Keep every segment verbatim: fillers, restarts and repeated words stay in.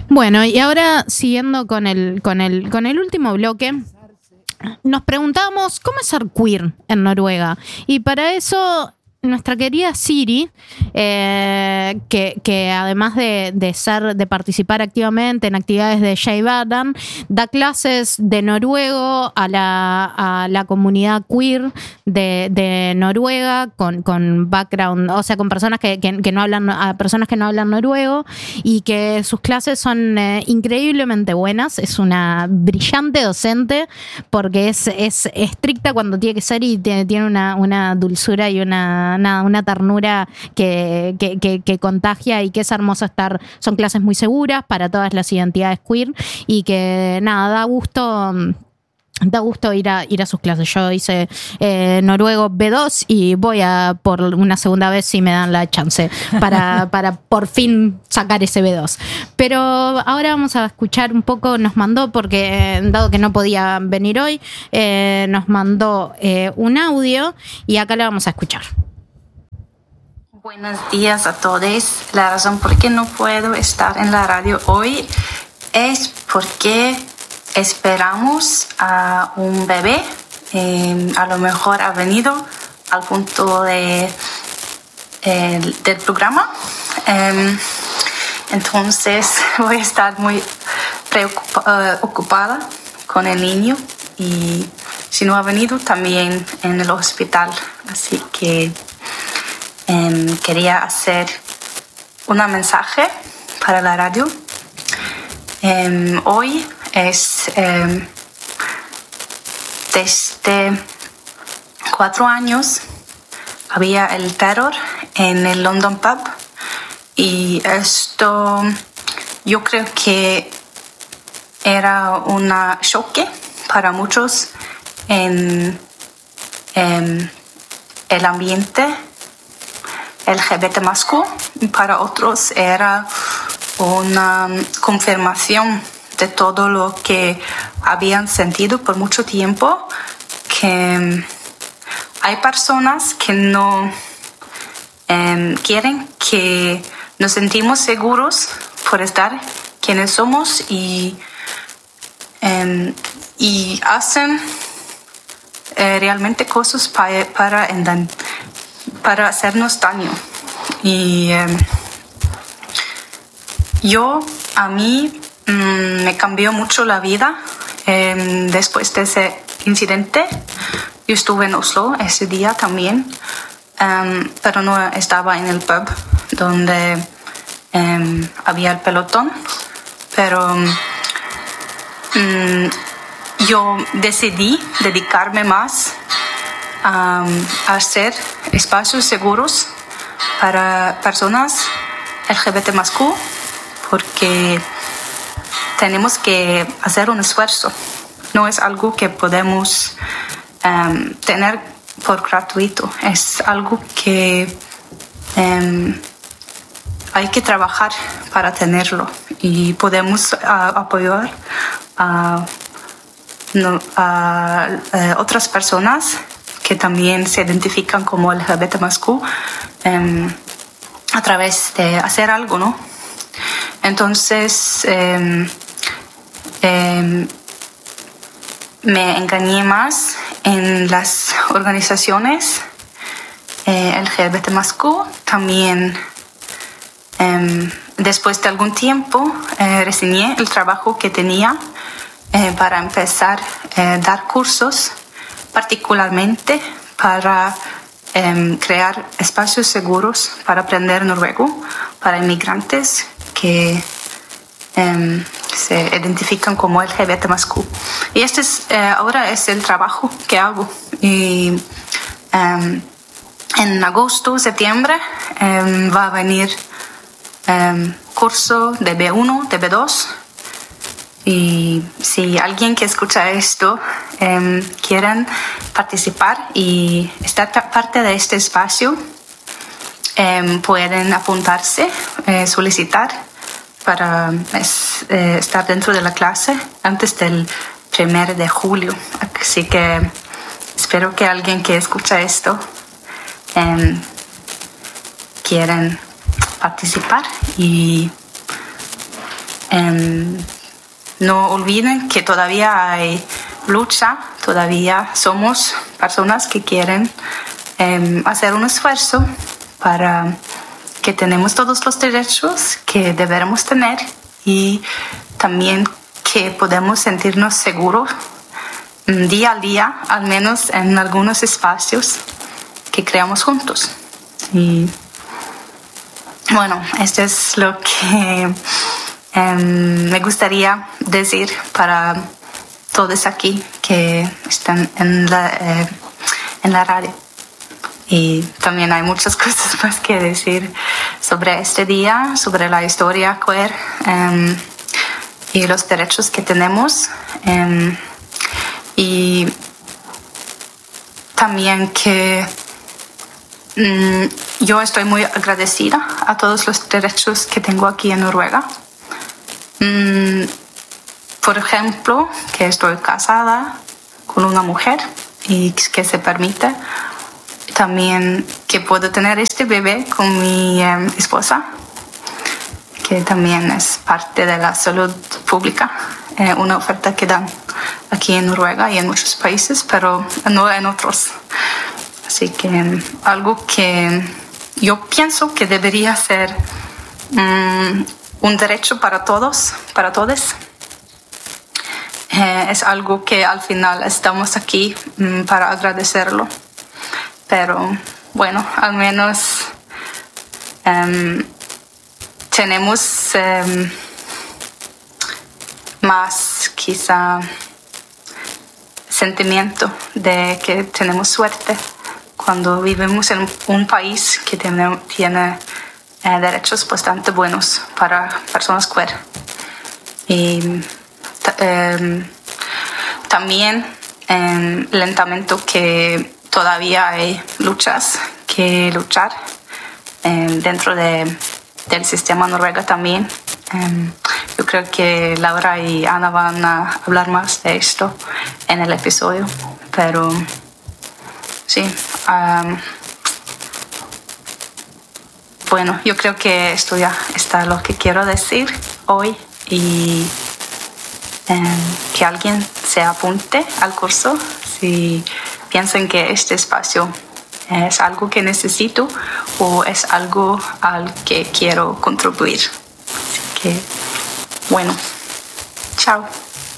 Bueno, y ahora siguiendo con el, con el, con el último bloque, nos preguntábamos cómo es ser queer en Noruega. Y para eso nuestra querida Siri, eh, que, que además de, de ser, de participar activamente en actividades de Jay Badan, da clases de noruego a la, a la comunidad queer de, de Noruega con, con background, o sea, con personas que, que, que no hablan, a personas que no hablan noruego, y que sus clases son eh, increíblemente buenas. Es una brillante docente porque es, es estricta cuando tiene que ser y tiene, tiene una, una dulzura y una Nada, una ternura que, que, que, que contagia, y que es hermoso estar. Son clases muy seguras para todas las identidades queer, y que nada, da gusto. Da gusto ir a, ir a sus clases. Yo hice eh, noruego B dos y voy a por una segunda vez si me dan la chance para, para por fin sacar ese B dos. Pero ahora vamos a escuchar un poco. Nos mandó, porque dado que no podía venir hoy, eh, nos mandó eh, un audio y acá lo vamos a escuchar. Buenos días a todos. La razón por qué no puedo estar en la radio hoy es porque esperamos a un bebé. Eh, a lo mejor ha venido al punto de, eh, del programa. Eh, entonces voy a estar muy preocupada, uh, ocupada con el niño, y si no ha venido también en el hospital. Así que Um, quería hacer un mensaje para la radio. Um, hoy es um, desde cuatro años había el terror en el London Pub, y esto yo creo que era un choque para muchos en, en el ambiente L G B T más Q, y para otros era una confirmación de todo lo que habían sentido por mucho tiempo, que hay personas que no eh, quieren que nos sentimos seguros por estar quienes somos, y, eh, y hacen eh, realmente cosas para, para para hacernos daño. Y eh, yo, a mí, mmm, me cambió mucho la vida eh, después de ese incidente. Yo estuve en Oslo ese día también, um, pero no estaba en el pub donde um, había el pelotón. Pero um, yo decidí dedicarme más Um, a hacer espacios seguros para personas L G B T más Q, porque tenemos que hacer un esfuerzo. No es algo que podemos um, tener por gratuito. Es algo que um, hay que trabajar para tenerlo, y podemos uh, apoyar a, no, a, a otras personas que también se identifican como L G B T más Q, eh, a través de hacer algo, ¿no? Entonces, eh, eh, me engañé más en las organizaciones eh, L G B T más Q. También, eh, después de algún tiempo, eh, resigné el trabajo que tenía eh, para empezar a eh, dar cursos, particularmente para eh, crear espacios seguros para aprender noruego para inmigrantes que eh, se identifican como L G B T más Q. Y este es, eh, ahora es el trabajo que hago. Y eh, en agosto, septiembre eh, va a venir eh, curso de B uno, de B dos. Y si alguien que escucha esto eh, quieren participar y estar parte de este espacio, eh, pueden apuntarse, eh, solicitar para es, eh, estar dentro de la clase antes del primero de julio. Así que espero que alguien que escucha esto eh, quieran participar y Um, no olviden que todavía hay lucha, todavía somos personas que quieren um, hacer un esfuerzo para que tenemos todos los derechos que deberemos tener y también que podemos sentirnos seguros um, día a día, al menos en algunos espacios que creamos juntos. Y bueno, esto es lo que um, me gustaría decir para todos aquí que están en la, eh, en la radio. Y también hay muchas cosas más que decir sobre este día, sobre la historia queer um, y los derechos que tenemos. Um, y también que um, yo estoy muy agradecida a todos los derechos que tengo aquí en Noruega. Um, por ejemplo, que estoy casada con una mujer y que se permite. También que puedo tener este bebé con mi eh, esposa, que también es parte de la salud pública, eh, una oferta que dan aquí en Noruega y en muchos países, pero no en otros. Así que um, algo que yo pienso que debería ser um, un derecho para todos, para todos. Eh, es algo que al final estamos aquí um, para agradecerlo. Pero bueno, al menos um, tenemos um, más quizá sentimiento de que tenemos suerte cuando vivimos en un país que tiene, tiene eh, derechos bastante buenos para personas queer. Y um, también um, lentamente que todavía hay luchas que luchar eh, dentro de, del sistema noruego también. Eh, yo creo que Laura y Ana van a hablar más de esto en el episodio, pero sí. Um, bueno, yo creo que esto ya está lo que quiero decir hoy y eh, que alguien se apunte al curso si piensan que este espacio es algo que necesito o es algo al que quiero contribuir. Así que, bueno, chao.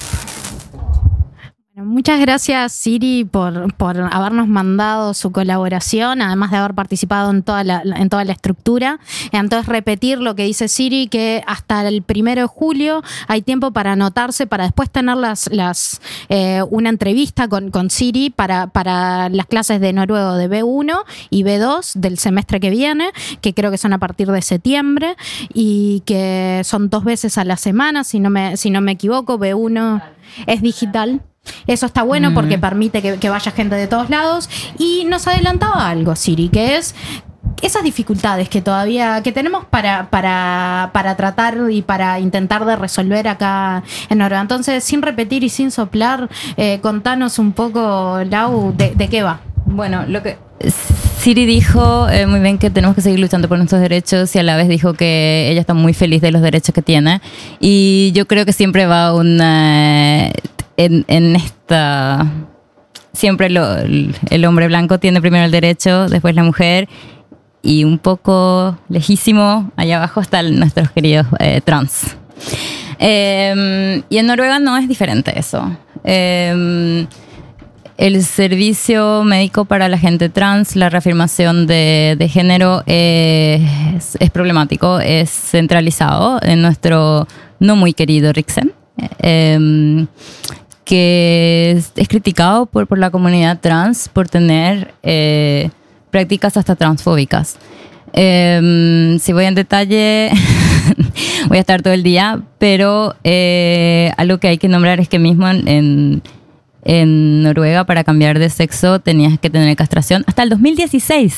Muchas gracias, Siri, por, por habernos mandado su colaboración, además de haber participado en toda la, en toda la estructura. Entonces, repetir lo que dice Siri, que hasta el primero de julio hay tiempo para anotarse, para después tener las, las, eh, una entrevista con, con Siri para, para las clases de noruego de B uno y B dos del semestre que viene, que creo que son a partir de septiembre, y que son dos veces a la semana, si no me, si no me equivoco. B uno es digital. Eso está bueno porque permite que, que vaya gente de todos lados. Y nos adelantaba algo, Siri, que es esas dificultades que todavía que tenemos para, para, para tratar y para intentar de resolver acá en Noruega. Entonces, sin repetir y sin soplar, eh, contanos un poco, Lau, de, de qué va. Bueno, lo que Siri dijo eh, muy bien que tenemos que seguir luchando por nuestros derechos, y a la vez dijo que ella está muy feliz de los derechos que tiene. Y yo creo que siempre va una... En, en esta... Siempre lo, el hombre blanco tiene primero el derecho, después la mujer, y un poco lejísimo, allá abajo están nuestros queridos eh, trans. Eh, y en Noruega no es diferente eso. Eh, el servicio médico para la gente trans, la reafirmación de, de género es, es problemático, es centralizado en nuestro no muy querido Riksen. Eh, que es, es criticado por, por la comunidad trans por tener eh, prácticas hasta transfóbicas. Eh, si voy en detalle, voy a estar todo el día, pero eh, algo que hay que nombrar es que mismo en, en, en Noruega, para cambiar de sexo tenías que tener castración hasta el dos mil dieciséis.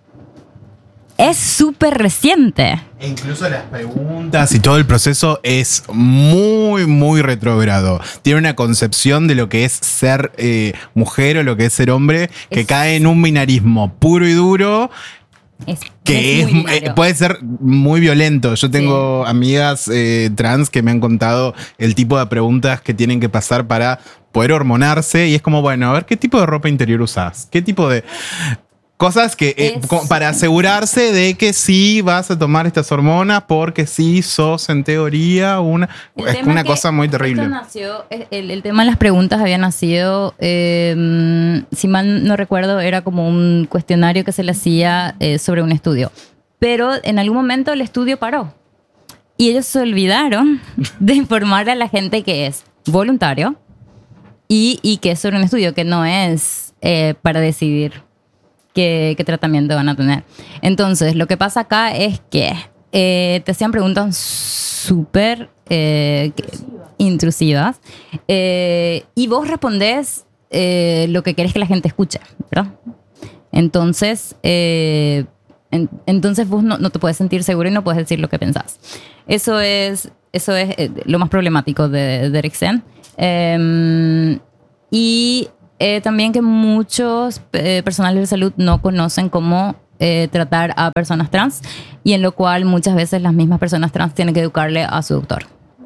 Es súper reciente. E incluso las preguntas y todo el proceso es muy, muy retrógrado. Tiene una concepción de lo que es ser eh, mujer o lo que es ser hombre que es... cae en un binarismo puro y duro Es, que es es, muy eh, binario. puede ser muy violento. Yo tengo sí. amigas eh, trans que me han contado el tipo de preguntas que tienen que pasar para poder hormonarse y es como, bueno, a ver, ¿qué tipo de ropa interior usás? ¿Qué tipo de...? Cosas que eh, como para asegurarse de que sí vas a tomar estas hormonas porque sí sos en teoría una, es una cosa muy terrible. Esto nació, el, el tema de las preguntas había nacido, eh, si mal no recuerdo, era como un cuestionario que se le hacía eh, sobre un estudio. Pero en algún momento el estudio paró. Y ellos se olvidaron de informar a la gente que es voluntario y, y que es sobre un estudio, que no es eh, para decidir Qué, qué tratamiento van a tener. Entonces, lo que pasa acá es que eh, te hacían preguntas súper eh, intrusivas eh, y vos respondés eh, lo que querés que la gente escuche, ¿verdad? Entonces, eh, en, entonces vos no, no te puedes sentir seguro y no puedes decir lo que pensás. Eso es, eso es eh, lo más problemático de, de Eriksen. Eh, y Eh, también que muchos eh, personales de salud no conocen cómo eh, tratar a personas trans y en lo cual muchas veces las mismas personas trans tienen que educarle a su doctor.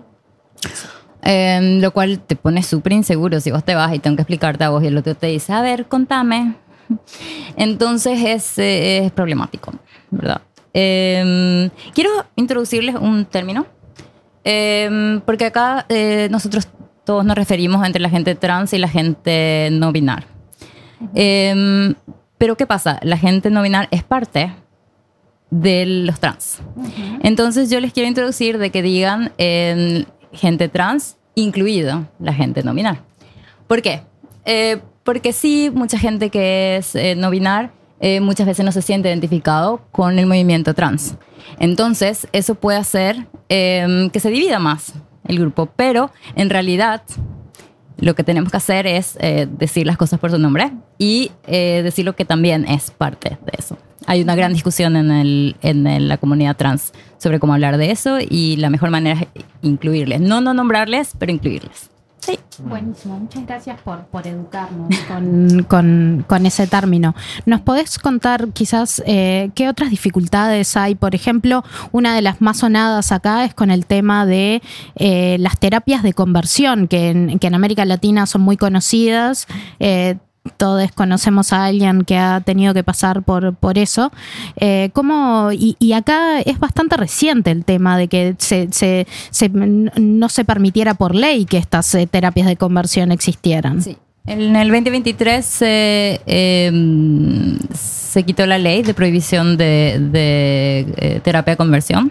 Eh, lo cual te pone súper inseguro si vos te vas y tengo que explicarte a vos y el otro te dice, a ver, contame. Entonces es, eh, es problemático, ¿verdad? Eh, quiero introducirles un término eh, porque acá eh, nosotros todos nos referimos entre la gente trans y la gente no binar. Uh-huh. Eh, pero ¿qué pasa? La gente no binar es parte de los trans. Uh-huh. Entonces yo les quiero introducir de que digan eh, gente trans, incluido la gente no binar. ¿Por qué? Eh, porque sí, mucha gente que es eh, no binar eh, muchas veces no se siente identificado con el movimiento trans. Entonces eso puede hacer eh, que se divida más el grupo, pero en realidad lo que tenemos que hacer es eh, decir las cosas por su nombre y eh, decir lo que también es parte de eso. Hay una gran discusión en, el, en el, la comunidad trans sobre cómo hablar de eso y la mejor manera es incluirles. No no nombrarles, pero incluirles. Sí. Buenísimo, muchas gracias por, por educarnos con, con, con ese término. ¿Nos podés contar quizás eh, qué otras dificultades hay? Por ejemplo, una de las más sonadas acá es con el tema de eh, las terapias de conversión, que en, que en América Latina son muy conocidas. Eh, Todos conocemos a alguien que ha tenido que pasar por, por eso. Eh, ¿cómo, y, y acá es bastante reciente el tema de que se, se, se, no se permitiera por ley que estas eh, terapias de conversión existieran. Sí. En el veinte veintitrés se, eh, se quitó la ley de prohibición de, de eh, terapia de conversión.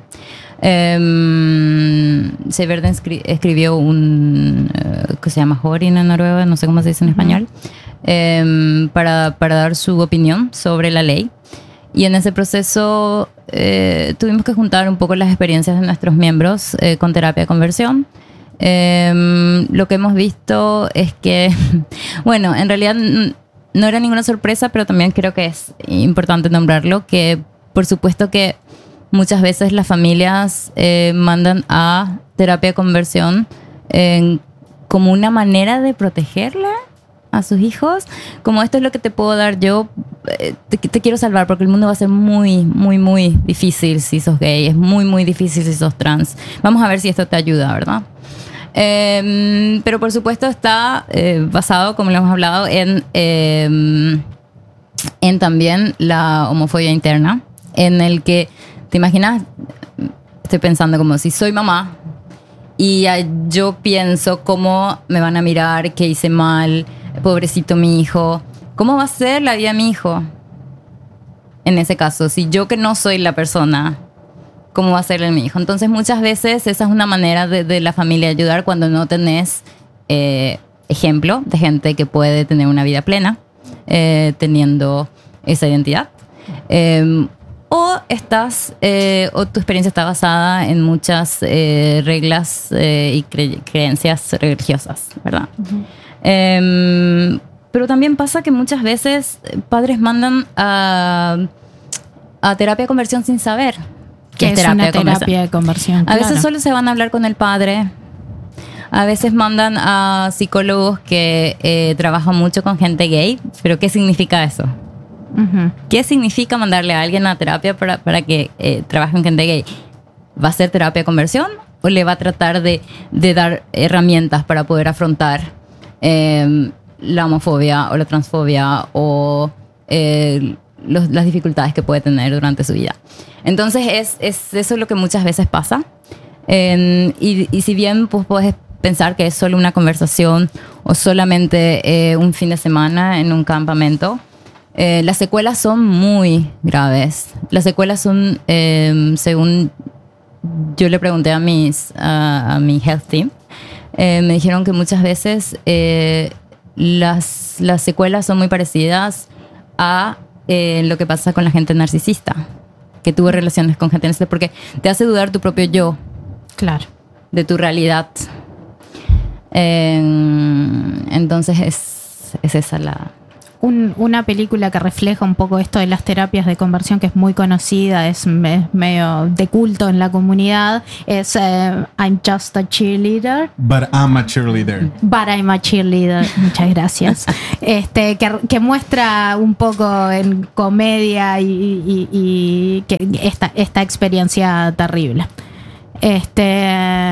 Um, Severde escribió un uh, que se llama Horin en Noruega, no sé cómo se dice en español, um, para, para dar su opinión sobre la ley. Y en ese proceso eh, tuvimos que juntar un poco las experiencias de nuestros miembros eh, con terapia de conversión. Um, lo que hemos visto es que, bueno, en realidad no era ninguna sorpresa, pero también creo que es importante nombrarlo, que por supuesto que muchas veces las familias eh, mandan a terapia de conversión eh, como una manera de protegerla a sus hijos. Como esto es lo que te puedo dar yo, eh, te, te quiero salvar porque el mundo va a ser muy, muy, muy difícil si sos gay. Es muy, muy difícil si sos trans. Vamos a ver si esto te ayuda, ¿verdad? Eh, pero por supuesto está eh, basado, como lo hemos hablado, en, eh, en también la homofobia interna, en el que ¿te imaginas? Estoy pensando como si soy mamá y yo pienso cómo me van a mirar, qué hice mal, pobrecito mi hijo. ¿Cómo va a ser la vida de mi hijo? En ese caso, si yo que no soy la persona, ¿cómo va a ser el mi hijo? Entonces muchas veces esa es una manera de, de la familia ayudar cuando no tenés eh, ejemplo de gente que puede tener una vida plena eh, teniendo esa identidad. Eh, O estás, eh, o tu experiencia está basada en muchas eh, reglas eh, y cre- creencias religiosas, ¿verdad? Uh-huh. Eh, pero también pasa que muchas veces padres mandan a, a terapia de conversión sin saber qué es terapia, una de, terapia conversión. de conversión. A claro. veces solo se van a hablar con el padre. A veces mandan a psicólogos que eh, trabajan mucho con gente gay. ¿Pero qué significa eso? Ujú. ¿Qué significa mandarle a alguien a terapia para, para que eh, trabaje con gente gay? ¿Va a ser terapia de conversión o le va a tratar de, de dar herramientas para poder afrontar eh, la homofobia o la transfobia o eh, los, las dificultades que puede tener durante su vida? Entonces es, es eso es lo que muchas veces pasa. Eh, y, y si bien pues, puedes pensar que es solo una conversación o solamente eh, un fin de semana en un campamento, eh, las secuelas son muy graves. Las secuelas son, eh, según yo le pregunté a, mis, a, a mi health team, eh, me dijeron que muchas veces eh, las, las secuelas son muy parecidas a eh, lo que pasa con la gente narcisista, que tuvo relaciones con gente narcisista, porque te hace dudar tu propio yo, Claro. de tu realidad. Eh, entonces es, es esa la... Un- una película que refleja un poco esto de las terapias de conversión, que es muy conocida, es me- medio de culto en la comunidad, es eh, I'm Just a Cheerleader. But I'm a cheerleader. But I'm a Cheerleader, muchas gracias. Este, que, que muestra un poco en comedia y, y- y que esta, esta experiencia terrible. Este,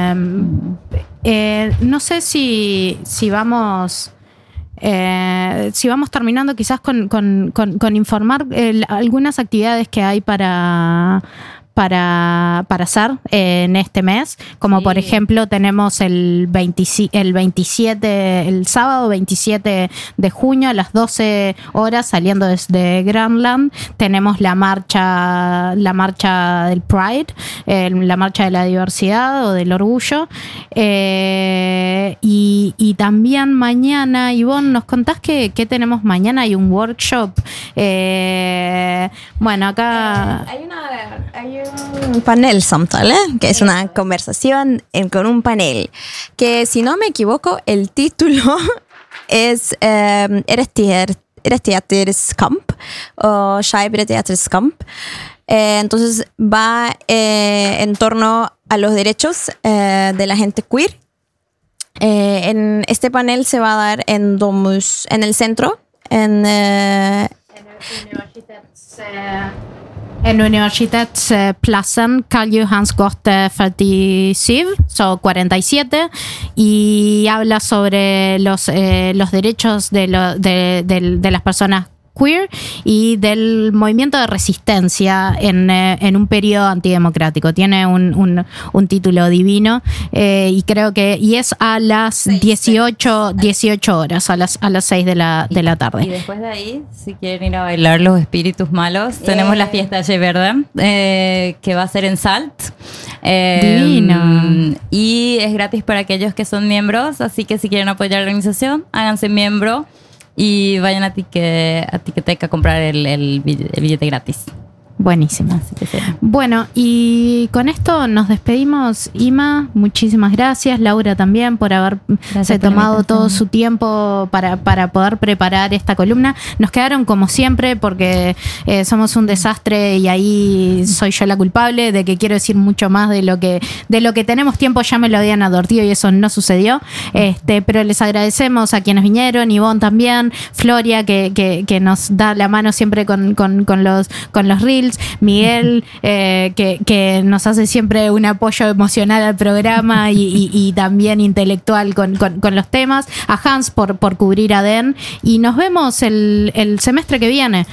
eh, no sé si, si vamos... Eh, si vamos terminando quizás con, con, con, con informar eh, algunas actividades que hay para, para, para hacer eh, en este mes, como Sí. por ejemplo tenemos el, veinte, el veintisiete, el sábado veintisiete de junio a las doce horas saliendo desde Granland, tenemos la marcha, la marcha del Pride, eh, la marcha de la diversidad o del orgullo, eh, y, y también mañana, Ivonne, ¿nos contás qué, qué tenemos mañana? Hay un workshop, eh, bueno, acá... Hay, una, hay un panel samtal, ¿eh? Que es una conversación en- con un panel, que si no me equivoco el título es eh, Eres teater- Eres teaterskamp o Schreiber teaterskamp. Eh, entonces va eh, en torno a los derechos eh, de la gente queer. Eh, en este panel se va a dar en Domus, en el centro, en eh, En Universitetsplassen Karl Johans gate fyrtiosju, so cuarenta y siete, y habla sobre los, eh, los derechos de, lo- de, de- de las personas queer y del movimiento de resistencia en, eh, en un periodo antidemocrático. Tiene un, un, un título divino, eh, y creo que y es a las dieciocho, dieciocho horas, a las, a las seis de la, de la Y tarde. después de ahí, si quieren ir a bailar los espíritus malos, tenemos la fiesta de Verde, eh, que va a ser en Salt. Eh, Divino. Y es gratis para aquellos que son miembros, así que si quieren apoyar la organización, háganse miembro y vayan a, tique, a Ticketek a comprar el, el bill- el billete gratis. Buenísimo. Así que sí. Bueno, y con esto nos despedimos. Ima, muchísimas gracias. Laura también por haberse Gracias por la tomado invitación. todo su tiempo para, para poder preparar esta columna. Nos quedaron como siempre porque eh, somos un desastre y ahí soy yo la culpable de que quiero decir mucho más de lo que de lo que tenemos tiempo. Ya me lo habían advertido y eso no sucedió. Este, pero les agradecemos a quienes vinieron, Ivonne también, Floria que, que, que nos da la mano siempre con, con, con los, con los reels, Miguel, eh, que, que nos hace siempre un apoyo emocional al programa y, y- y también intelectual con, con- con los temas, a Hans por, por cubrir a Den, y nos vemos el, el semestre que viene.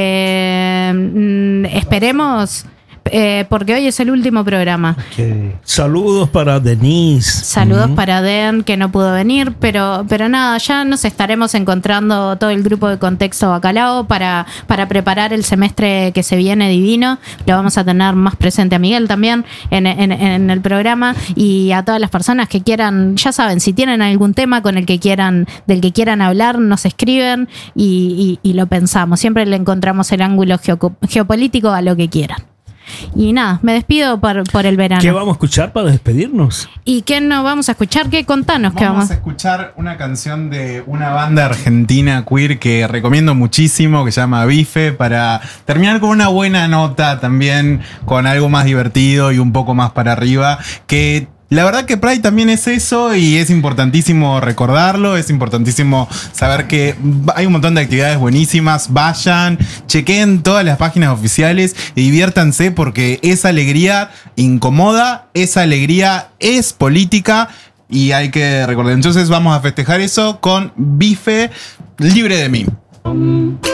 Eh, mm, esperemos, eh, porque hoy es el último programa. Ok. Saludos para Denise. Saludos Ujú. para Den, que no pudo venir, pero, pero nada, ya nos estaremos encontrando todo el grupo de Contexto Bacalao para, para preparar el semestre que se viene divino. Lo vamos a tener más presente a Miguel también en, en- en el programa, y a todas las personas que quieran, ya saben, si tienen algún tema con el que quieran, del que quieran hablar, nos escriben y, y- y lo pensamos. Siempre le encontramos el ángulo geoco- geopolítico a lo que quieran. Y nada, me despido por, por el verano. ¿Qué vamos a escuchar para despedirnos? ¿Y qué nos vamos a escuchar? ¿Qué? Contanos qué Vamos vamos a escuchar una canción de una banda argentina queer que recomiendo muchísimo, que se llama Bife, para terminar con una buena nota también, con algo más divertido y un poco más para arriba, que la verdad que Pride también es eso y es importantísimo recordarlo, es importantísimo saber que hay un montón de actividades buenísimas. Vayan, chequen todas las páginas oficiales y diviértanse porque esa alegría incomoda, esa alegría es política y hay que recordar. Entonces vamos a festejar eso con Bife Libre de Mí.